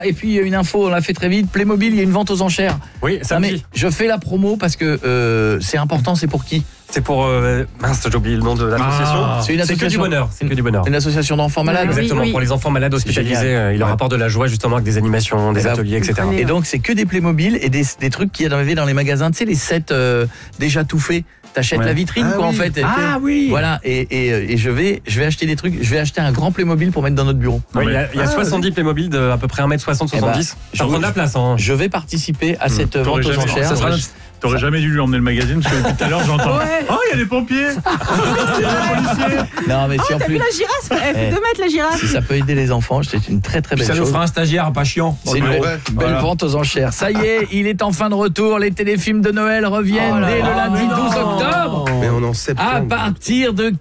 Et puis une info, on l'a fait très vite, Playmobil, il y a une vente aux enchères. Oui, samedi. Mais je fais la promo parce que c'est important, c'est pour qui ? C'est pour mince, j'ai oublié le nom de l'association. C'est une association. C'est que du bonheur. C'est que du bonheur. Une association d'enfants malades. Exactement, pour les enfants malades hospitalisés, il leur apporte de la joie justement avec des animations, des ateliers, etc. Et donc c'est que des Playmobil et des trucs qu'il y a dans les magasins, tu sais les sets déjà tout faits. T'achètes la vitrine en fait. Oui. Voilà et je vais acheter des trucs, je vais acheter un grand Playmobil pour mettre dans notre bureau. Oui, il y a 70 Playmobil de à peu près 1m60-70. Ça prend de la place. Je vais participer à cette vente aux enchères. T'aurais jamais dû lui emmener le magazine parce que depuis tout à l'heure j'entends oh il y a des pompiers. Il y a des policiers. Non mais si en T'as plus vu la girafe, elle fait 2 mètres la girafe. si ça peut aider les enfants, c'est une très très belle Ça chose. nous fera un stagiaire pas chiant. C'est une belle vente aux enchères. Ça y est, il est enfin de retour. Les téléfilms de Noël reviennent dès le lundi 12 octobre. Mais on est en septembre. À partir de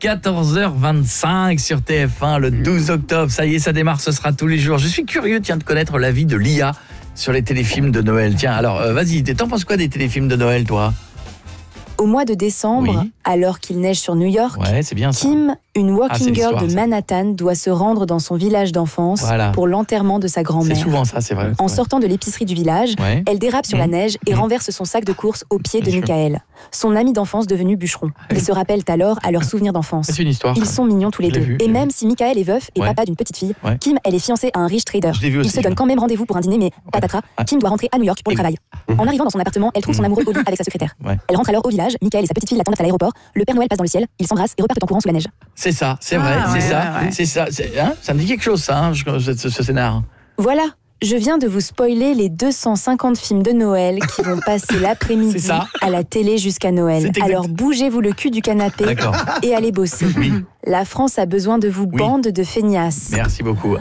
14h25 sur TF1, le 12 octobre. Ça y est, ça démarre, ce sera tous les jours. Je suis curieux, de connaître l'avis de l'IA sur les téléfilms de Noël. Tiens, alors, vas-y, t'en penses quoi des téléfilms de Noël, toi ? Au mois de décembre, Oui. alors qu'il neige sur New York, Ouais, c'est bien ça. Kim, une walking c'est girl l'histoire, de ça. Manhattan, doit se rendre dans son village d'enfance Voilà. pour l'enterrement de sa C'est grand-mère. souvent ça, c'est vrai. En sortant de l'épicerie du village, Ouais. elle dérape sur la neige et renverse son sac de course aux pieds de Bien sûr. Michael, son ami d'enfance devenu bûcheron. Ils se rappellent alors à leurs souvenirs d'enfance. C'est une histoire. Ils sont mignons tous les Je l'ai deux. vu, Et je l'ai même si Michael est veuf et Ouais. papa d'une petite fille, Ouais. Kim, elle est fiancée à un riche trader. Je l'ai vu Ils aussi, se donnent je quand même rendez-vous pour un dîner, mais patatras, Ah. Kim doit rentrer à New York pour le Et- travail. En arrivant dans son appartement, elle trouve son amoureux au lit avec sa secrétaire. Ouais. Elle rentre alors au village, Michael et sa petite fille l'attendent à l'aéroport, le Père Noël passe dans le ciel, ils s'embrassent et repartent en courant sous la neige. C'est ça, c'est vrai, Ah, c'est ouais, ça, ouais, ouais. c'est ça. Ça me dit quelque chose, ça, ce scénar. Voilà, je viens de vous spoiler les 250 films de Noël qui vont passer l'après-midi C'est ça. à la télé jusqu'à Noël. C'est exact. Alors bougez-vous le cul du canapé D'accord. et allez bosser. La France a besoin de vous, Oui. bande de feignasses. Merci beaucoup.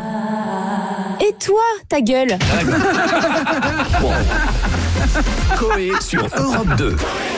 Et toi, ta gueule Coé sur Europe 2.